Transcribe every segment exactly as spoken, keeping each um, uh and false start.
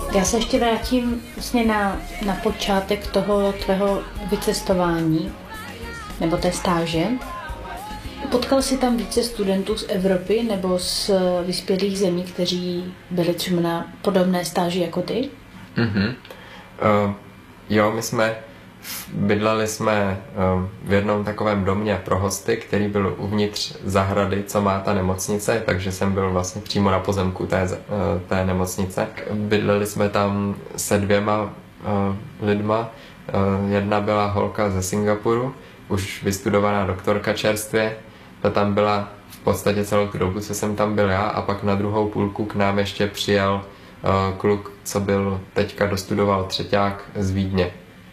Já se ještě vrátím vlastně na, na počátek toho tvého vycestování, nebo té stáže. Potkal jsi tam více studentů z Evropy nebo z vyspělých zemí, kteří byli třeba na podobné stáži jako ty? Mm-hmm. Uh, jo, my jsme bydleli jsme uh, v jednom takovém domě pro hosty, který byl uvnitř zahrady, co má ta nemocnice, takže jsem byl vlastně přímo na pozemku té, uh, té nemocnice. Bydleli jsme tam se dvěma uh, lidma. Uh, jedna byla holka ze Singapuru, už vystudovaná doktorka čerstvě. Ta tam byla v podstatě celou tu dobu, co jsem tam byl já, a pak na druhou půlku k nám ještě přijel uh, kluk, co byl teďka dostudoval třeťák z Vídně.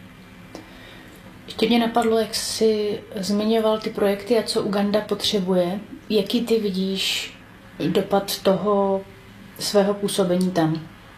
Ještě mě napadlo, jak jsi zmiňoval ty projekty a co Uganda potřebuje. Jaký ty vidíš dopad toho svého působení tam?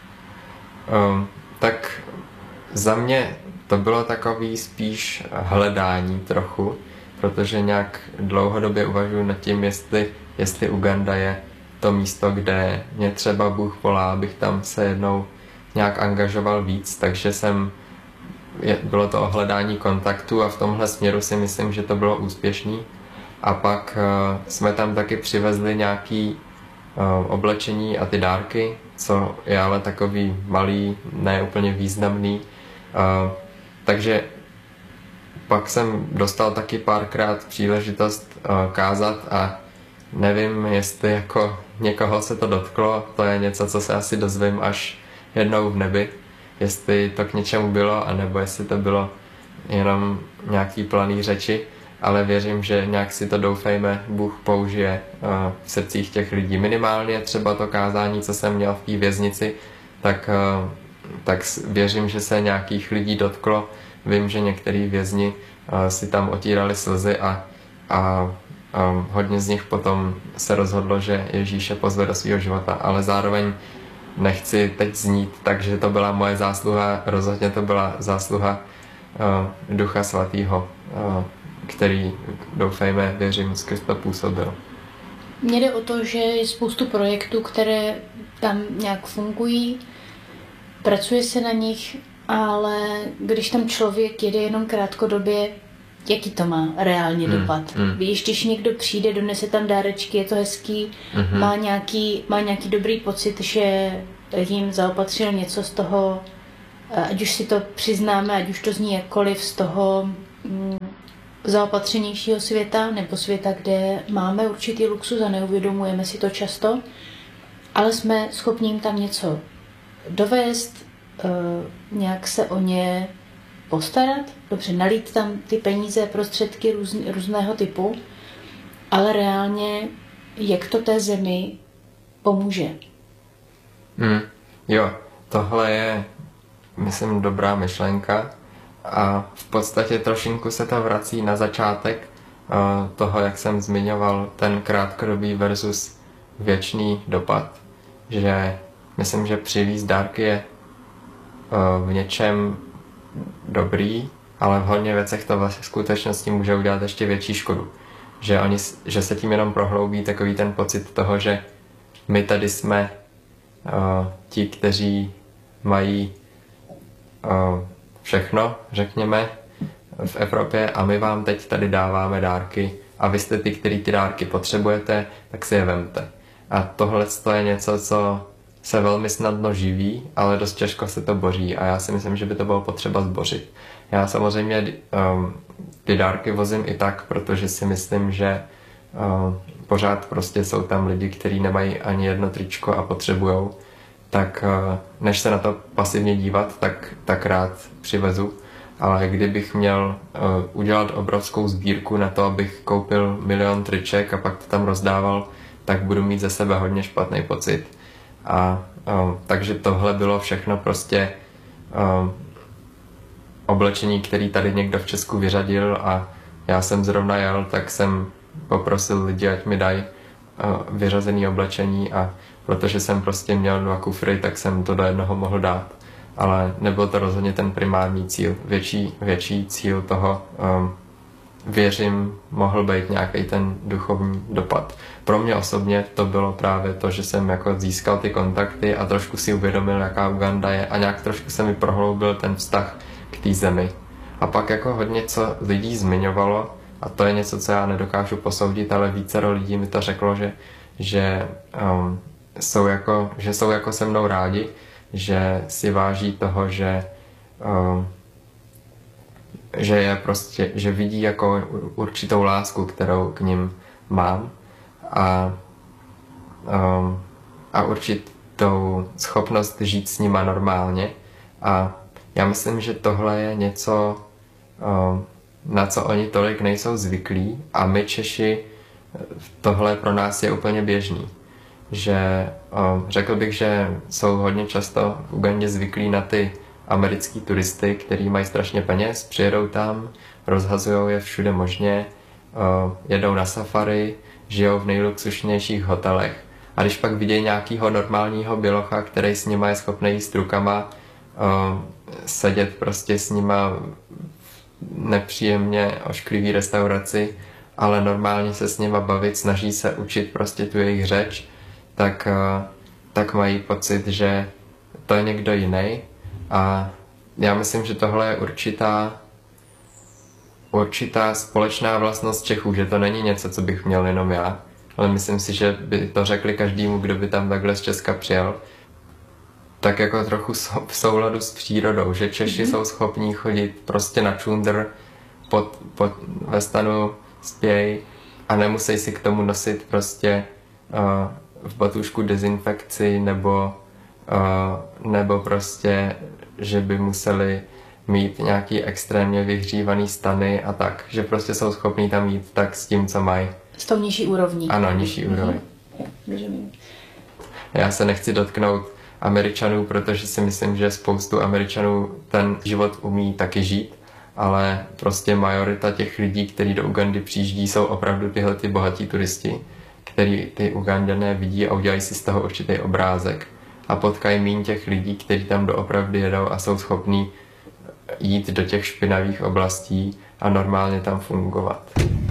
Um, tak za mě to bylo takový spíš hledání trochu, protože nějak dlouhodobě uvažuji nad tím, jestli, jestli Uganda je to místo, kde mě třeba Bůh volá, abych tam se jednou nějak angažoval víc, takže jsem, je, bylo to o hledání kontaktu a v tomhle směru si myslím, že to bylo úspěšný. A pak uh, jsme tam taky přivezli nějaký uh, oblečení a ty dárky, co je ale takový malý, ne úplně významný. Uh, takže pak jsem dostal taky párkrát příležitost uh, kázat a nevím, jestli jako někoho se to dotklo, to je něco, co se asi dozvím až jednou v nebi, jestli to k něčemu bylo, anebo jestli to bylo jenom nějaký planý řeči, ale věřím, že nějak si to doufejme, Bůh použije uh, v srdcích těch lidí. Minimálně třeba to kázání, co jsem měl v té věznici, tak, uh, tak věřím, že se nějakých lidí dotklo. Vím, že některý vězni uh, si tam otírali slzy a, a um, hodně z nich potom se rozhodlo, že Ježíše pozve do svého života, ale zároveň nechci teď znít, takže to byla moje zásluha, rozhodně to byla zásluha uh, Ducha Svatého, uh, který, doufejme, věřím, skrz to působil. Mně jde o to, že je spoustu projektů, které tam nějak fungují, pracuje se na nich, ale když tam člověk jede jenom krátkodobě, jaký to má reálně mm, dopad? Mm. Víš, když někdo přijde, donese tam dárečky, je to hezký, mm-hmm. má nějaký, má nějaký dobrý pocit, že jim zaopatřil něco z toho, ať už si to přiznáme, ať už to zní jakkoliv, z toho mm, zaopatřenějšího světa, nebo světa, kde máme určitý luxus a neuvědomujeme si to často, ale jsme schopni jim tam něco dovést, uh, nějak se o ně postarat, dobře, nalít tam ty peníze, prostředky růz, různého typu, ale reálně, jak to té zemi pomůže. Hmm, jo, tohle je, myslím, dobrá myšlenka a v podstatě trošinku se to vrací na začátek uh, toho, jak jsem zmiňoval, ten krátkodobý versus věčný dopad, že myslím, že přivízt dárky je uh, v něčem dobrý, ale v hodně věcech to v skutečnosti může udělat ještě větší škodu. Že, oni, že se tím jenom prohloubí takový ten pocit toho, že my tady jsme uh, ti, kteří mají uh, všechno, řekněme, v Evropě a my vám teď tady dáváme dárky a vy jste ty, který ty dárky potřebujete, tak si je vemte. A tohle je něco, co se velmi snadno živí, ale dost těžko se to boří a já si myslím, že by to bylo potřeba zbořit. Já samozřejmě um, ty dárky vozím i tak, protože si myslím, že um, pořád prostě jsou tam lidi, kteří nemají ani jedno tričko a potřebujou, tak uh, než se na to pasivně dívat, tak, tak rád přivezu. Ale kdybych měl uh, udělat obrovskou sbírku na to, abych koupil milion triček a pak to tam rozdával, tak budu mít ze sebe hodně špatný pocit. A um, takže tohle bylo všechno prostě um, oblečení, který tady někdo v Česku vyřadil a já jsem zrovna jel, tak jsem poprosil lidi, ať mi dají uh, vyřazený oblečení a protože jsem prostě měl dva kufry, tak jsem to do jednoho mohl dát. Ale nebyl to rozhodně ten primární cíl. Větší, větší cíl toho, um, věřím, mohl být nějaký ten duchovní dopad. pro mě osobně to bylo právě to, že jsem jako získal ty kontakty a trošku si uvědomil, jaká Uganda je, a nějak trošku se mi prohloubil ten vztah k té zemi. A pak jako hodně co lidí zmiňovalo, a to je něco, co já nedokážu posoudit, ale vícero lidí mi to řeklo, že, že, um, jsou jako, že jsou jako se mnou rádi, že si váží toho, že, um, že je prostě, že vidí jako určitou lásku, kterou k nim mám, a, um, a určitou schopnost žít s nima normálně. A já myslím, že tohle je něco, um, na co oni tolik nejsou zvyklí, a my Češi, tohle pro nás je úplně běžný. Že um, řekl bych, že jsou hodně často v Ugandě zvyklí na ty americký turisty, kteří mají strašně peněz, přijedou tam, rozhazují je všude možně, uh, jedou na safari, žijou v nejluxusnějších hotelech. A když pak vidějí nějakýho normálního bělocha, který s nima je schopný jíst rukama, uh, sedět prostě s nima v nepříjemně ošklivý restauraci, ale normálně se s nima bavit, snaží se učit prostě tu jejich řeč, tak, uh, tak mají pocit, že to je někdo jiný. A já myslím, že tohle je určitá určitá společná vlastnost Čechů, že to není něco, co bych měl jenom já, ale myslím si, že by to řekli každému, kdo by tam takhle z Česka přijel, tak jako trochu v souladu s přírodou, že Češi mm-hmm. jsou schopní chodit prostě na čundr pod, pod, ve stanu spěj a nemusí si k tomu nosit prostě uh, v batušku dezinfekci nebo, uh, nebo prostě, že by museli mít nějaký extrémně vyhřívaný stany a tak, že prostě jsou schopní tam jít tak s tím, co mají. S tou nižší úrovní. Ano, nižší mm-hmm. úroveň. Já se nechci dotknout Američanů, protože si myslím, že spoustu Američanů ten život umí taky žít, ale prostě majorita těch lidí, kteří do Ugandy přijíždí, jsou opravdu tyhle ty bohatí turisti, který ty Ugandané vidí a udělají si z toho určitý obrázek a potkají míň těch lidí, kteří tam doopravdy jedou a jsou schopní jít do těch špinavých oblastí a normálně tam fungovat.